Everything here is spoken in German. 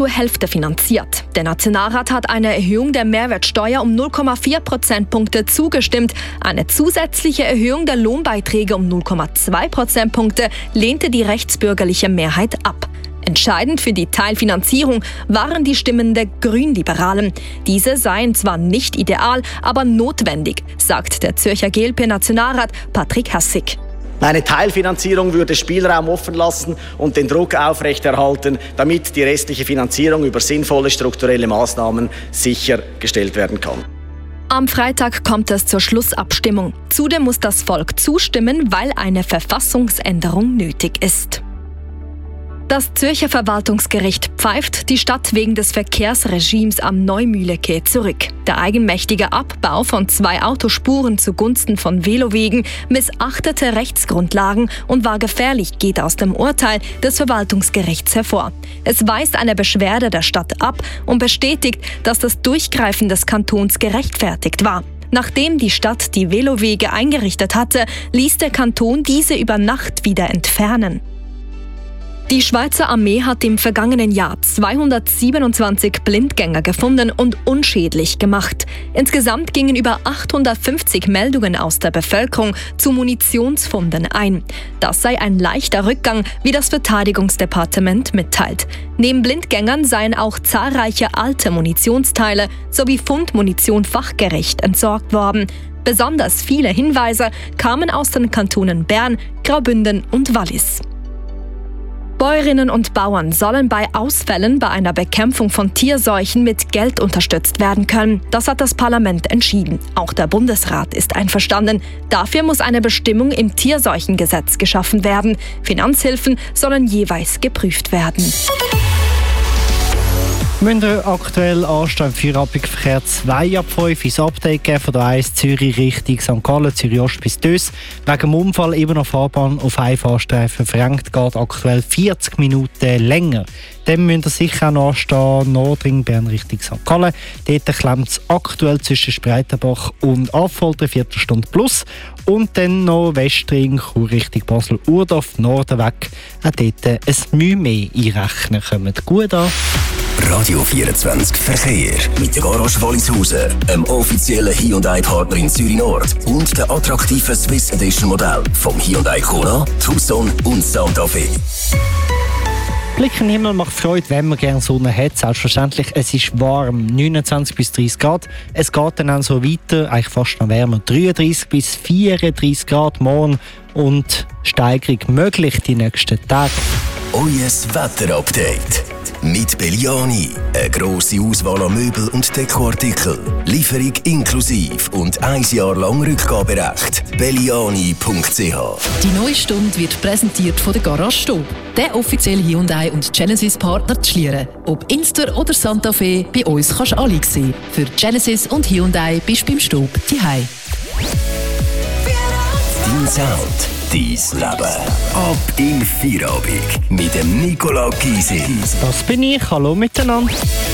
zur Hälfte finanziert. Der Nationalrat hat einer Erhöhung der Mehrwertsteuer um 0,4 Prozentpunkte zugestimmt. Eine zusätzliche Erhöhung der Lohnbeiträge um 0,2 Prozentpunkte lehnte die rechtsbürgerliche Mehrheit ab. Entscheidend für die Teilfinanzierung waren die Stimmen der Grünliberalen. Diese seien zwar nicht ideal, aber notwendig, sagt der Zürcher GLP-Nationalrat Patrick Hassig. Eine Teilfinanzierung würde Spielraum offen lassen und den Druck aufrechterhalten, damit die restliche Finanzierung über sinnvolle strukturelle Maßnahmen sichergestellt werden kann. Am Freitag kommt es zur Schlussabstimmung. Zudem muss das Volk zustimmen, weil eine Verfassungsänderung nötig ist. Das Zürcher Verwaltungsgericht pfeift die Stadt wegen des Verkehrsregimes am Neumühlequai zurück. Der eigenmächtige Abbau von 2 Autospuren zugunsten von Velowegen missachtete Rechtsgrundlagen und war gefährlich, geht aus dem Urteil des Verwaltungsgerichts hervor. Es weist eine Beschwerde der Stadt ab und bestätigt, dass das Durchgreifen des Kantons gerechtfertigt war. Nachdem die Stadt die Velowege eingerichtet hatte, ließ der Kanton diese über Nacht wieder entfernen. Die Schweizer Armee hat im vergangenen Jahr 227 Blindgänger gefunden und unschädlich gemacht. Insgesamt gingen über 850 Meldungen aus der Bevölkerung zu Munitionsfunden ein. Das sei ein leichter Rückgang, wie das Verteidigungsdepartement mitteilt. Neben Blindgängern seien auch zahlreiche alte Munitionsteile sowie Fundmunition fachgerecht entsorgt worden. Besonders viele Hinweise kamen aus den Kantonen Bern, Graubünden und Wallis. Bäuerinnen und Bauern sollen bei Ausfällen bei einer Bekämpfung von Tierseuchen mit Geld unterstützt werden können. Das hat das Parlament entschieden. Auch der Bundesrat ist einverstanden. Dafür muss eine Bestimmung im Tierseuchengesetz geschaffen werden. Finanzhilfen sollen jeweils geprüft werden. Wir müssen aktuell anstehen für Feierabendverkehr 2 ab 5 ins Update geben von der 1 Zürich Richtung St. Gallen, Zürich Ost bis Dös. Wegen dem Unfall eben noch Fahrbahn auf einen Fahrstreifen verengt, geht aktuell 40 Minuten länger. Dann müsst ihr sicher auch noch anstehen, Nordring Bern Richtung St. Gallen. Dort klemmt es aktuell zwischen Spreitenbach und Affolter, Viertelstunde plus. Und dann noch Westring, Chur Richtung Basel-Urdorf, Norden weg. Auch dort ein Mühe mehr einrechnen. Kommt gut an. Radio 24 Verkehr mit der Garage Wallishausen, einem offiziellen Hyundai-Partner in Zürich Nord und der attraktiven Swiss Edition Modell vom Hyundai Kona, Tucson und Santa Fe. Blick in den Himmel macht Freude, wenn man gerne Sonne hat. Selbstverständlich, es ist warm, 29 bis 30 Grad. Es geht dann auch so weiter, eigentlich fast noch wärmer, 33 bis 34 Grad morgen und Steigerung möglich die nächsten Tage. Euer Wetterupdate mit Belliani. Eine grosse Auswahl an Möbel und Dekoartikeln. Lieferung inklusiv und 1 Jahr lang Rückgaberecht. Belliani.ch. Die neue Stunde wird präsentiert von der Garage Stob, der offizielle Hyundai und Genesis Partner zu Schlieren. Ob Inster oder Santa Fe, bei uns kannst du alle sehen. Für Genesis und Hyundai bist du beim Stob daheim. Dein Sound, dein Leben. Ab in Feierabend mit dem Nicola Gysi. Das bin ich, hallo miteinander.